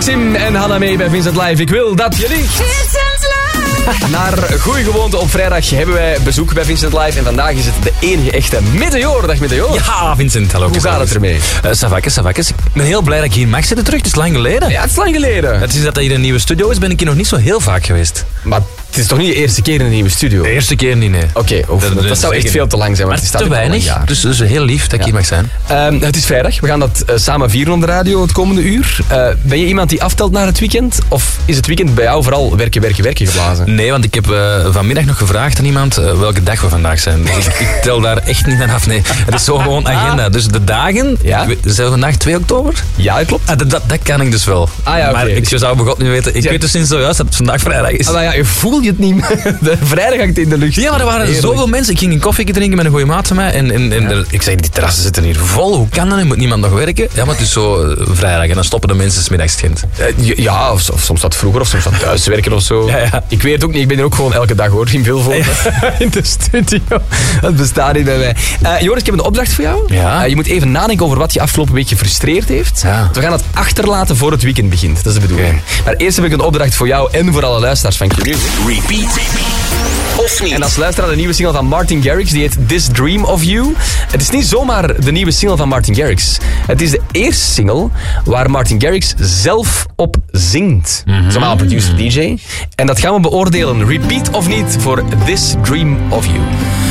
Maxim en Hanna mee bij Vincent Live. Ik wil dat je liegt. Naar goede gewoonte op vrijdag hebben wij bezoek bij Vincent Live. En vandaag is het de enige echte Meteor. Dag Meteor. Ja, Vincent, hallo. Hoe gaat het ermee? Savakes. Ik ben heel blij dat ik hier mag zitten terug. Het is lang geleden. Ja, het is lang geleden. Het is dat hier een nieuwe studio is, ben ik hier nog niet zo heel vaak geweest. Maar het is toch niet de eerste keer in een nieuwe studio? De eerste keer niet, nee. Oké, dat zou echt veel te lang zijn. Maar het het is te weinig, dus heel lief dat ik hier mag zijn. Het is vrijdag. We gaan dat samen vieren op de radio het komende uur. Ben je iemand die aftelt naar het weekend? Of is het weekend bij jou vooral werken geblazen? Nee, want ik heb vanmiddag nog gevraagd aan iemand welke dag we vandaag zijn. Dus ik tel daar echt niet naar af. Nee, het is zo gewoon agenda. Dus de dagen, zijn we vandaag 2 oktober? Ja, klopt. Dat kan ik dus wel. Maar ik zou bij God niet weten. Ik weet dus sinds zojuist dat het vandaag vrijdag is. Je voel je het niet meer. De vrijdag hangt in de lucht. Ja, maar er waren zoveel mensen. Ik ging een koffie drinken met een goede maat van mij. En ik zei, die terrassen zitten hier vol. Hoe kan dat? Moet niemand nog werken? Ja, maar het is zo vrijdag. En dan stoppen de mensen 's middags Gent. Of soms dat vroeger. Of soms dat thuiswerken of zo. Ja. Ik weet het ook niet. Ik ben er ook gewoon elke dag hoor. In Vilvoorde. In de studio. Dat bestaat niet bij mij. Joris, ik heb een opdracht voor jou. Ja? Je moet even nadenken over wat je afgelopen week gefrustreerd heeft. Ja. We gaan het achterlaten voor het weekend begint. Dat is de bedoeling. Okay. Maar eerst heb ik een opdracht voor jou en voor alle luisteraars van Q-Music. Repeat. Of niet. En als luisteraar de nieuwe single van Martin Garrix, die heet This Dream of You. Het is niet zomaar de nieuwe single van Martin Garrix. Het is de eerste single waar Martin Garrix zelf op zingt. Normaal producer DJ. En dat gaan we beoordelen. Repeat of niet voor This Dream of You.